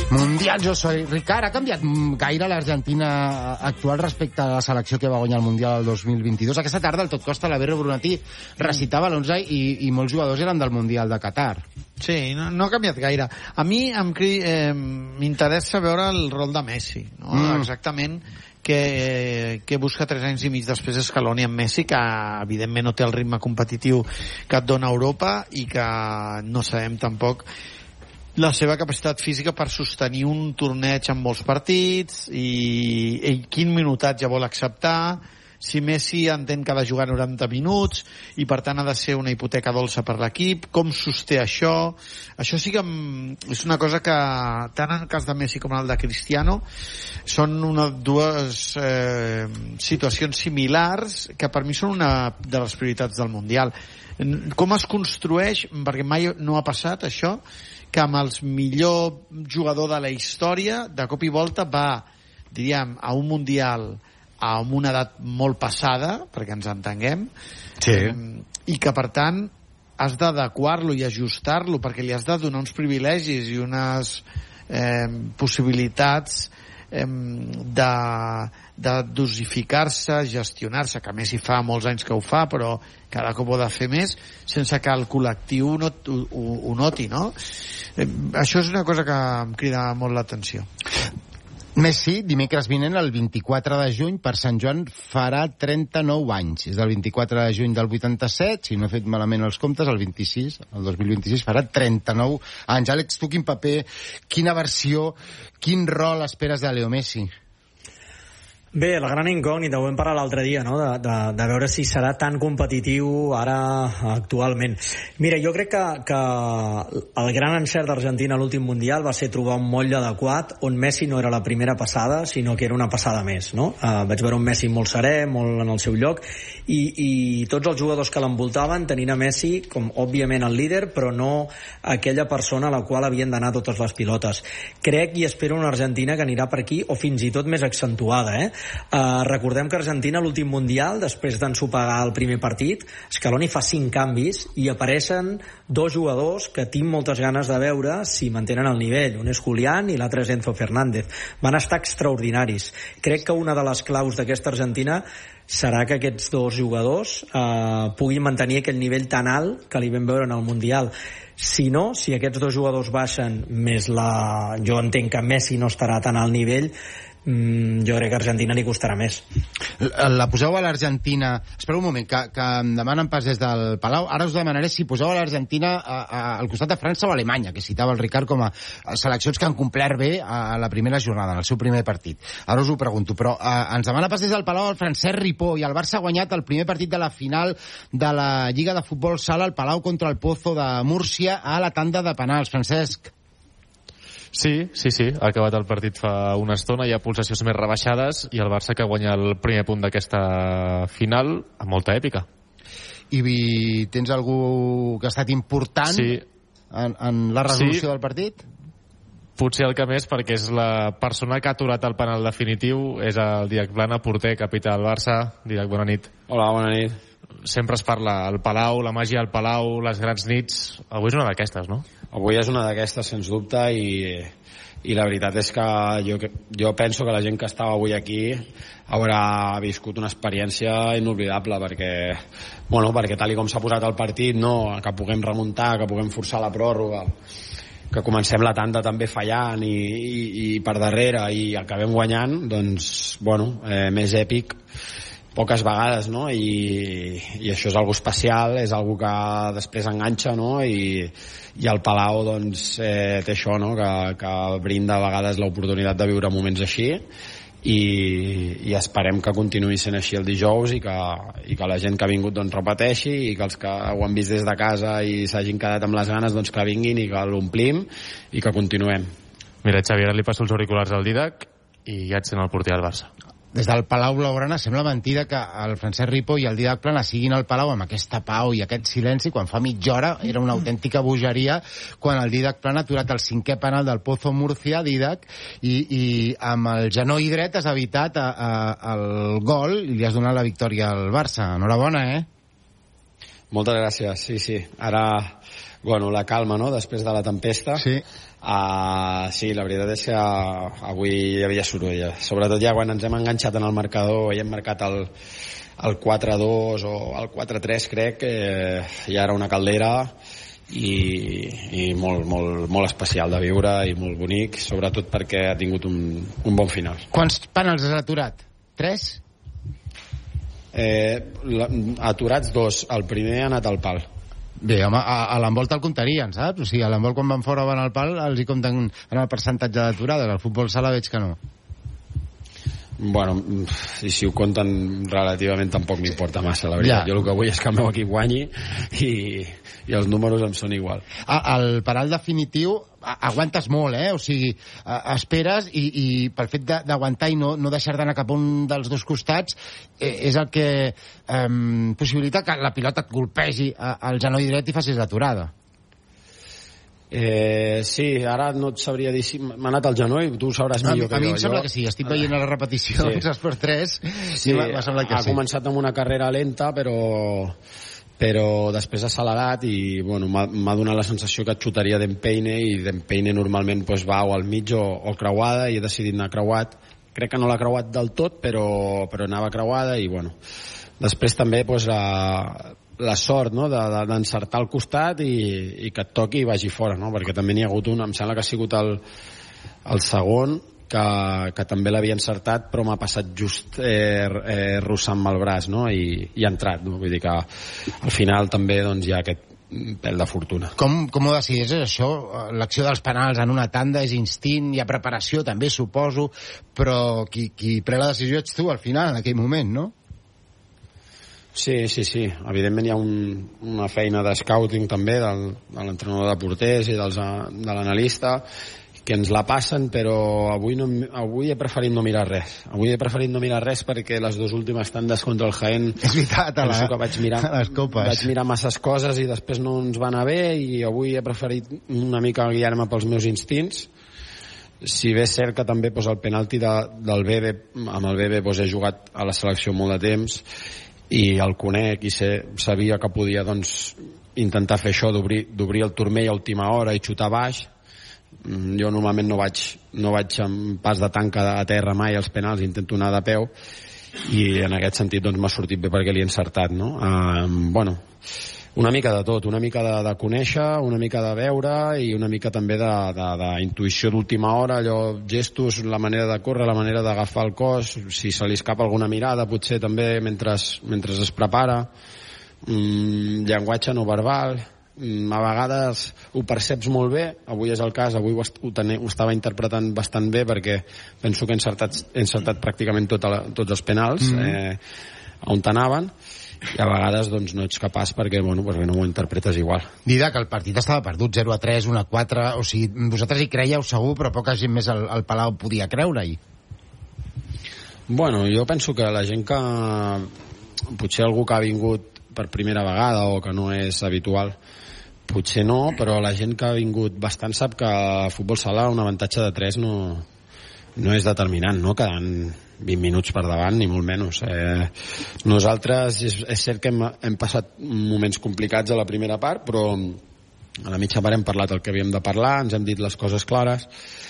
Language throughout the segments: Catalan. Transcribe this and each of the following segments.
Mundial, jo soy Ricard. Ha canviat gaire l'Argentina actual respecte a la selecció que va guanyar el Mundial el 2022? Aquesta tarda, al Tot Costa, la Berro Brunatí recitava l'11 i molts jugadors eren del Mundial de Qatar. Sí, no ha canviat gaire. A mi m'interessa veure el rol de Messi, no? Exactament que busca 3 anys i mig després Scaloni amb Messi, que evidentment no té el ritme competitiu que et dona Europa i que no sabem tampoc la seva capacitat física per sostenir un torneig amb molts partits i quin minutatge vol acceptar, si Messi entén que ha de jugar 90 minuts i per tant ha de ser una hipoteca dolça per l'equip, com sosté això. Això sí que és una cosa que tant en el cas de Messi com en el de Cristiano són dues situacions similars que per mi són una de les prioritats del Mundial. Com es construeix, perquè mai no ha passat això, que amb el millor jugador de la història de cop i volta va, diríem, a un Mundial amb una edat molt passada, perquè ens entenguem, sí. I que per tant has d'adequar-lo i ajustar-lo perquè li has de donar uns privilegis i unes possibilitats de dosificar-se, gestionar-se, que a més hi fa molts anys que ho fa, però cada cop ho ha de fer més sense que el col·lectiu ho noti, no? Això és una cosa que em crida molt l'atenció. Messi, dimecres vinent, el 24 de juny, per Sant Joan, farà 39 anys. És del 24 de juny del 87, si no he fet malament els comptes, el 2026 farà 39 anys. Àlex, tu quin paper, quina versió, quin rol esperes de Leo Messi? Bé, la gran incògnita, ho vam parlar l'altre dia, no? de veure si serà tan competitiu ara actualment. Mira, jo crec que el gran encert d'Argentina a l'últim Mundial va ser trobar un moll adequat on Messi no era la primera passada, sinó que era una passada més, no? Vaig veure un Messi molt serè, molt en el seu lloc, i tots els jugadors que l'envoltaven tenint a Messi com, òbviament, el líder, però no aquella persona a la qual havien d'anar totes les pilotes. Crec i espero una Argentina que anirà per aquí, o fins i tot més accentuada, recordem que Argentina a l'últim Mundial, després d'ensopegar el primer partit, Scaloni fa 5 canvis i apareixen 2 jugadors que tinc moltes ganes de veure si mantenen el nivell. Un és Julián i l'altre és Enzo Fernández. Van estar extraordinaris. Crec que una de les claus d'aquesta Argentina serà que aquests 2 jugadors puguin mantenir aquell nivell tan alt que li vam veure en el Mundial. Si no, si aquests 2 jugadors baixen més jo entenc que Messi no estarà tan al nivell, jo crec que a Argentina li costarà més. La poseu a l'Argentina... Espera un moment, que em demanen pas des del Palau. Ara us demanaré si poseu a l'Argentina al costat de França o Alemanya, que citava el Ricard com a seleccions que han complert bé a la primera jornada, en el seu primer partit. Ara us ho pregunto, però ens demana pas des del Palau el Francesc Ripó, i el Barça ha guanyat el primer partit de la final de la Lliga de Futbol Sala al Palau contra el Pozo de Múrcia a la tanda de penals. Francesc. Sí, ha acabat el partit fa una estona, hi ha pulsacions més rebaixades i el Barça que guanya el primer punt d'aquesta final amb molta èpica. I tens algú que ha estat important en la resolució del partit? Potser el que més, perquè és la persona que ha aturat el penal definitiu, és el Didac Plana, porter, capità del Barça. Didac, bona nit. Hola, bona nit. Sempre es parla al Palau, la màgia al Palau, les grans nits. Avui és una d'aquestes, no? Avui és una d'aquestes, sens dubte, i la veritat és que jo penso que la gent que estava avui aquí haurà viscut una experiència inoblidable, perquè tal com s'ha posat el partit, no, que puguem remuntar, que puguem forçar la pròrroga, que comencem la tanda també fallant i per darrere i acabem guanyant, doncs, més èpic poques vegades, no? I això és algo especial, és algo que després enganxa, no? I el Palau, doncs, té això, no? Que brinda a vegades l'oportunitat de viure moments així, i esperem que continuï sent així el dijous i que la gent que ha vingut doncs repeteixi, i que els que ho han vist des de casa i s'hagin quedat amb les ganes doncs que vinguin i que l'omplim i que continuem. Mira, Xavier, li passo els auriculars al Didac i ja et sent el porter del Barça. Des del Palau Blaugrana sembla mentida que el Francesc Ripó i el Didac Plana siguin al Palau amb aquesta pau i aquest silenci, quan fa mitja hora era una autèntica bogeria, quan el Didac Plana ha aturat el 5è penal del Pozo Múrcia, Didac, i amb el genoll dret has evitat el gol i li has donat la victòria al Barça. Enhorabona, Moltes gràcies, sí. Ara, bueno, la calma, no?, després de la tempesta. Sí. Sí, la veritat és que avui hi havia soroll. Sobretot ja quan ens hem enganxat en el marcador i hem marcat el 4-2 o el 4-3, crec que ja era una caldera i molt especial de viure i molt bonic, sobretot perquè ha tingut un bon final. Quants penals has aturat? 3? Aturats 2. El primer ha anat al pal. Bé, home, a l'envolt el comptarien, saps? O sigui, a l'envolt quan van fora o van al pal els hi compten en el percentatge d'aturades. Al futbol sala veig que no. Bueno, i si ho compten relativament tampoc m'importa massa, la veritat. Jo el que vull és que el meu equip guanyi i els números em són igual. El penal definitiu aguantes molt, o sigui, esperes i pel fet d'aguantar i no deixar d'anar cap a un dels dos costats és el que possibilita que la pilota et golpegi al genoll dret i facis l'aturada. Sí, ara no et sabria dir si m'ha anat al genoll, tu ho sabràs millor que jo. A mi em sembla que sí, estic veient a la repetició dels Esports 3 sí, m'ha semblat que ha començat amb una carrera lenta però després ha accelerat i bueno, m'ha donat la sensació que et xutaria d'empeine i d'empeine normalment doncs, va o al mig o creuada i he decidit anar creuat. Crec que no l'ha creuat del tot però anava creuada i bueno, després també doncs, la sort, no?, d'encertar al costat i que et toqui i vagi fora, no?, perquè també n'hi ha hagut un, em sembla que ha sigut el segon que també l'havia encertat però m'ha passat just rossant-me el braç, no?, i ha entrat, no? Vull dir que al final també doncs, hi ha aquest pèl de fortuna. Com ho decideixes això? L'acció dels penals en una tanda és instint, hi ha preparació també, suposo, però qui pren la decisió ets tu al final, en aquell moment, no? Sí. Evidentment hi ha una feina de scouting també de l'entrenador de porters i de l'analista que ens la passen, però avui he preferit no mirar res. Avui he preferit no mirar res perquè les dues últimes tandes contra el Jaén és veritat, penso que vaig mirar masses coses i després no ens va anar bé i avui he preferit una mica guiar-me pels meus instints. Si bé és cert que també doncs, el penalti del Bebe, amb el Bebe doncs, he jugat a la selecció molt de temps i el conec i sabia que podia doncs, intentar fer això d'obrir el turmell a última hora i xutar baix. Jo normalment no vaig amb pas de tanca a terra mai als penals, intento anar de peu i en aquest sentit doncs, m'ha sortit bé perquè l'he encertat, no? Bueno, una mica de tot, una mica de conèixer, una mica de veure i una mica també d'intuïció d'última hora, allò, gestos, la manera de córrer, la manera d'agafar el cos, si se li escapa alguna mirada, potser també mentre es prepara, llenguatge no verbal, a vegades ho perceps molt bé, avui és el cas, avui ho estava interpretant bastant bé perquè penso que he encertat pràcticament tots els penals on anaven i a vegades doncs, no ets capaç perquè no ho interpretes igual. Didac, el partit estava perdut, 0-3, 1-4, o sigui, vosaltres hi creieu segur, però poca gent més al Palau podia creure-hi. Bueno, jo penso que la gent que potser algú que ha vingut per primera vegada o que no és habitual potser no, però la gent que ha vingut bastant sap que a futbol sala un avantatge de 3 no és determinant, no? Quedant 20 minuts per davant, ni molt menys. Nosaltres, és cert que hem passat moments complicats a la primera part, però a la mitja part hem parlat el que havíem de parlar, ens hem dit les coses clares,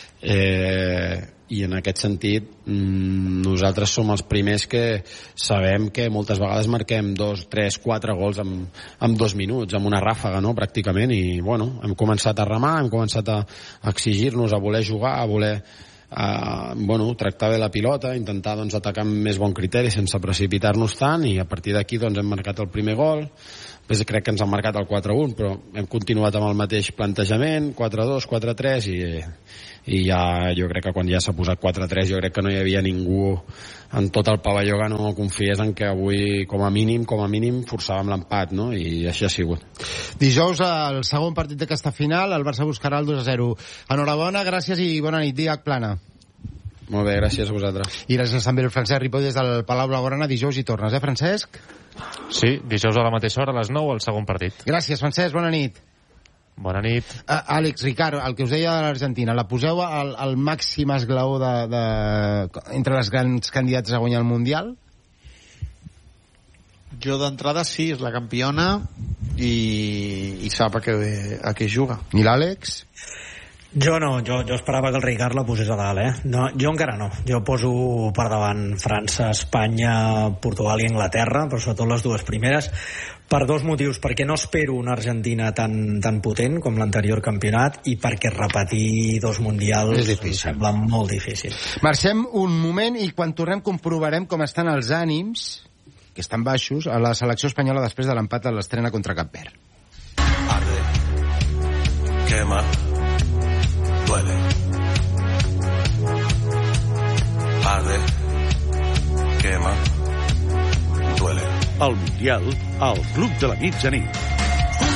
i en aquest sentit nosaltres som els primers que sabem que moltes vegades marquem 2, 3, 4 gols en 2 minuts, amb una ràfaga, no?, pràcticament, i bueno, hem començat a remar, hem començat a exigir-nos, a voler jugar, a voler tractar bé la pilota, intentar doncs, atacar amb més bon criteri sense precipitar-nos tant, i a partir d'aquí doncs, hem marcat el primer gol. Després crec que ens han marcat el 4-1, però hem continuat amb el mateix plantejament, 4-2, 4-3, i ja, jo crec que quan ja s'ha posat 4-3 jo crec que no hi havia ningú en tot el pavelló que no confiés en que avui com a mínim forçàvem l'empat, no? I així ha sigut. Dijous, el segon partit d'aquesta final, el Barça buscarà el 2-0. Enhorabona, gràcies i bona nit. Didac Plana. Molt bé, gràcies a vosaltres. I gràcies també al Francesc Ripoll des del Palau Blaugrana. Dijous hi tornes, Francesc? Sí, dijous a la mateixa hora, a les 9, el segon partit. Gràcies, Francesc, bona nit. Bona nit. Àlex, Ricard, el que us deia de l'Argentina, la poseu al màxim esglaó entre les grans candidates a guanyar el Mundial? Jo d'entrada sí, és la campiona i sap a què juga. I l'Àlex? Jo no, jo esperava que el Ricard la posés a dalt, No, jo encara no. Jo poso per davant França, Espanya, Portugal i Anglaterra, però sobretot les dues primeres, per dos motius. Perquè no espero una Argentina tan potent com l'anterior campionat i perquè repetir dos mundials em sembla molt difícil. Marxem un moment i quan tornem comprovarem com estan els ànims, que estan baixos, a la selecció espanyola després de l'empat a l'estrena contra Cap Verd. Arde, quema, duele. Arde, quema, duele. El Mundial al Club de la Mitjanit.